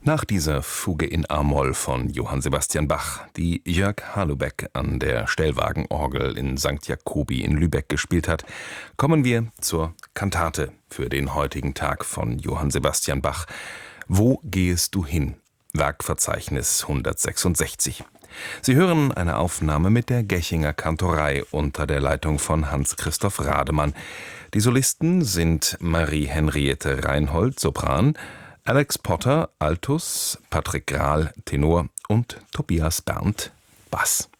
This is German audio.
Nach dieser Fuge in a-Moll von Johann Sebastian Bach, die Jörg Halubeck an der Stellwagenorgel in St. Jakobi in Lübeck gespielt hat, kommen wir zur Kantate für den heutigen Tag von Johann Sebastian Bach. Wo gehest du hin? Werkverzeichnis 166. Sie hören eine Aufnahme mit der Gechinger Kantorei unter der Leitung von Hans-Christoph Rademann. Die Solisten sind Marie-Henriette Reinhold, Sopran, Alex Potter, Altus, Patrick Grahl, Tenor und Tobias Berndt, Bass.